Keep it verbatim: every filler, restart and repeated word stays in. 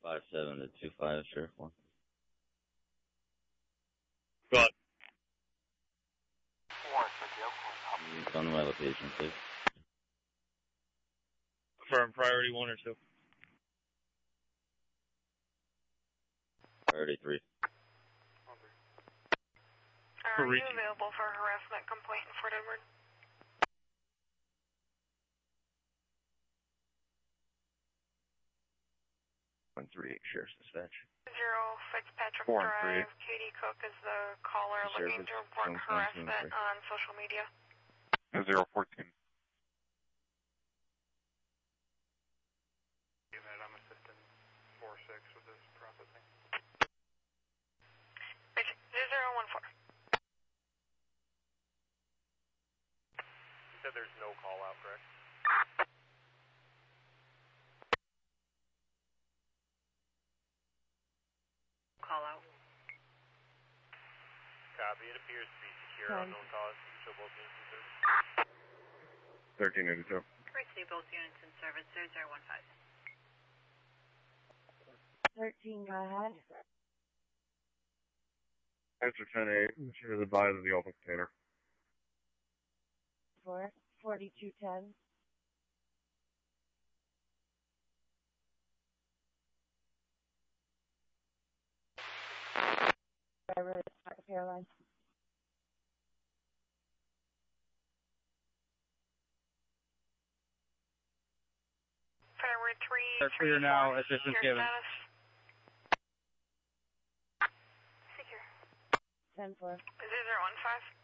Five seven to two five, Sheriff one. Got. You tell me my location, please. Firm priority one or two. Priority three. Are you available for a harassment complaint in Fort Edward? one three eight, Sheriff's Dispatch. Zero Fitzpatrick Four and Drive. three. Katie Cook is the caller Sheriff looking is to report zone harassment seventeen, on social media. Zero fourteen. I'm assistant four six with this processing. Zero one four. You said there's no call out, correct? Call out. Copy. It appears to be secure. Okay. Unknown cause. Show both units in service. thirteen eighty-two. Great to see both units in service. zero zero one five. thirteen, go ahead. Answer ten eight. She was advised of the open container. Four, forty-two ten. Driver, Spark Airlines. February three. They're clear now. Assistance Your given. status? Secure. ten four. zero zero one five.